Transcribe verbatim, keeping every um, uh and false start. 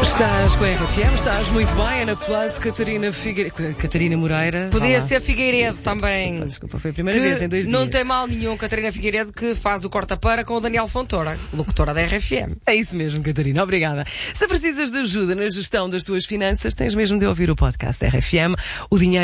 Estás com a R F M, estás muito bem, Ana Plus, Catarina Figueiredo. Catarina Moreira. Podia Olá. ser Figueiredo também. Desculpa, desculpa, foi a primeira que vez em dois não dias. tem mal nenhum, Catarina Figueiredo, que faz o corta-para com o Daniel Fontoura, locutora da R F M. É isso mesmo, Catarina, obrigada. Se precisas de ajuda na gestão das tuas finanças, tens mesmo de ouvir o podcast da R F M. O dinheiro